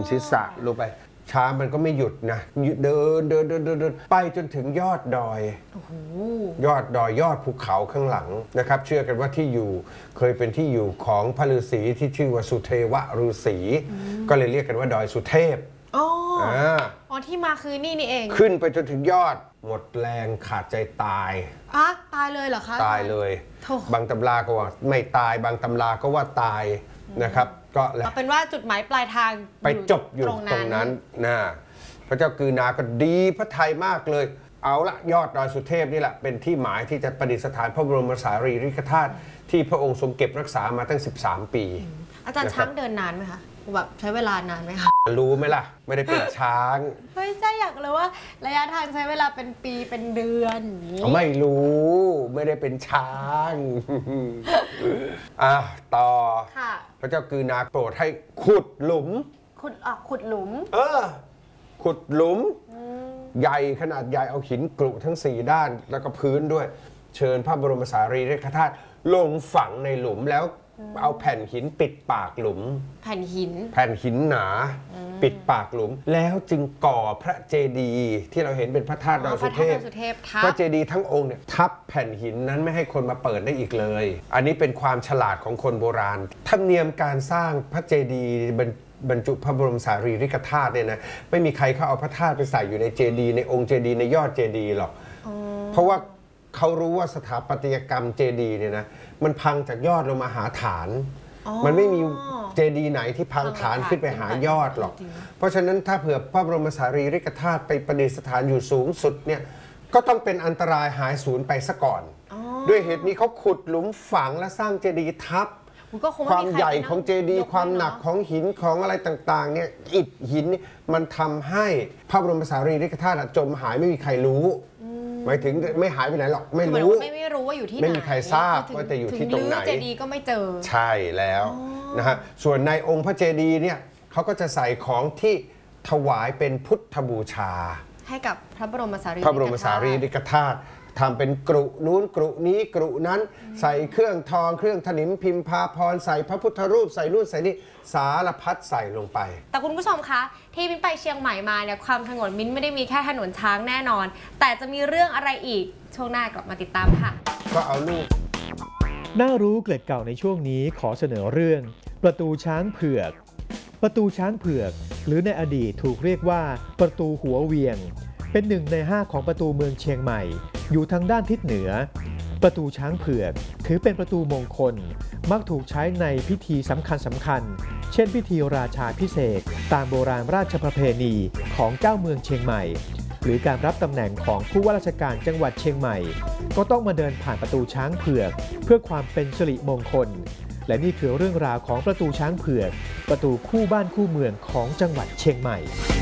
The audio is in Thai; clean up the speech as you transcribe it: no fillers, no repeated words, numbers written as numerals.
ศีรษะลงไปช้างมันก็ไม่หยุดนะเดินไปจนถึงยอดดอยยอดดอยยอดภูเขาข้างหลังนะครับเชื่อกันว่าที่อยู่เคยเป็นที่อยู่ของพระฤาษีที่ชื่อว่าสุเทวฤาษีก็เลยเรียกกันว่าดอยสุเทพอ๋อที่มาคือนี่เองขึ้นไปจนถึงยอดหมดแรงขาดใจตายตายเลยเหรอคะตายเลยบางตำราก็ว่าไม่ตายบางตำราก็ว่าตายนะครับก็แล้วเป็นว่าจุดหมายปลายทางไปจบอยู่ตรงนั้นนะพระเจ้ากือนาก็ดีพระทัยมากเลยเอาละยอดดอยสุเทพนี่แหละเป็นที่หมายที่จะประดิษฐานพระบรมสารีริกธาตุที่พระองค์ทรงเก็บรักษามาตั้ง13 ปีอาจารย์ช้างเดินนานไหมคะแบบใช้เวลานานไหมคะรู้ไหมล่ะไม่ได้เป็นช้างไม่ใช่อยากเลยว่าระยะทางใช้เวลาเป็นปีเป็นเดือนไม่รู้ไม่ได้เป็นช้างต่อพระเจ้ากือนาโปรดให้ขุดหลุมขุดหลุมขุดหลุมใหญ่ขนาดใหญ่เอาหินกรุทั้ง4ด้านแล้วก็พื้นด้วยเชิญพระบรมสารีริกธาตุลงฝังในหลุมแล้วเอาแผ่นหินปิดปากหลุมแผ่นหินหนาปิดปากหลุมแล้วจึงก่อพระเจดีย์ที่เราเห็นเป็นพระธาตุดอยสุเทพพระเจดีย์ทั้งองค์เนี่ยทับแผ่นหินนั้นไม่ให้คนมาเปิดได้อีกเลยอันนี้เป็นความฉลาดของคนโบราณธรรมเนียมการสร้างพระเจดีย์บรรจุพระบรมสารีริกธาตุเนี่ยนะไม่มีใครเขาเอาพระธาตุไปใส่อยู่ในเจดีย์ในองค์เจดีย์ในยอดเจดีย์หรอกเพราะว่าเขารู้ว่าสถาปัตยกรรมเจดีย์เนี่ยนะมันพังจากยอดลงมาหาฐานมันไม่มีเจดีย์ไหนที่พังฐานขึ้นไปหายอดหรอกเพราะฉะนั้นถ้าเผื่อพระบรมสารีริกธาตุไปประดิษฐานอยู่สูงสุดเนี่ยก็ต้องเป็นอันตรายหายสูญไปซะก่อนด้วยเหตุนี้เขาขุดหลุมฝังและสร้างเจดีย์ทับความใหญ่ของเจดีย์ความหนักของหินของอะไรต่างๆเนี่ยอิฐหินมันทำให้พระบรมสารีริกธาตุจมหายไม่มีใครรู้หมายถึงไม่หายไปไหนหรอกไม่รู้ว่าอยู่ที่ไหนไม่มีใครทราบว่าจะอยู่ที่ตรงไหนเจดีย์ก็ไม่เจอใช่แล้วนะฮะส่วนในองค์พระเจดีย์เนี่ยเขาก็จะใส่ของที่ถวายเป็นพุทธบูชาให้กับพระบรมสารีริกธาตุทำเป็นกรุนู้นกรุนี้กรุนั้นใส่เครื่องทองเครื่องถนิมพิมพาพรใส่พระพุทธรูปใส่นู่นใส่นี่สารพัดใส่ลงไปแต่คุณผู้ชมคะที่มิ้นไปเชียงใหม่มาเนี่ยความสงบมิ้นไม่ได้มีแค่ถนนช้างแน่นอนแต่จะมีเรื่องอะไรอีกช่วงหน้ากลับมาติดตามค่ะก็เอาลูกน่ารู้เกล็ดเก่าในช่วงนี้ขอเสนอเรื่องประตูช้างเผือกประตูช้างเผือกหรือในอดีตถูกเรียกว่าประตูหัวเวียงเป็น1 ใน 5ของประตูเมืองเชียงใหม่อยู่ทางด้านทิศเหนือประตูช้างเผือกถือเป็นประตูมงคลมักถูกใช้ในพิธีสำคัญเช่นพิธีราชาภิเษกตามโบราณราชประเพณีของเจ้าเมืองเชียงใหม่หรือการรับตำแหน่งของผู้ว่าราชการจังหวัดเชียงใหม่ก็ต้องมาเดินผ่านประตูช้างเผือกเพื่อความเป็นสิริมงคลและนี่คือเรื่องราวของประตูช้างเผือกประตูคู่บ้านคู่เมืองของจังหวัดเชียงใหม่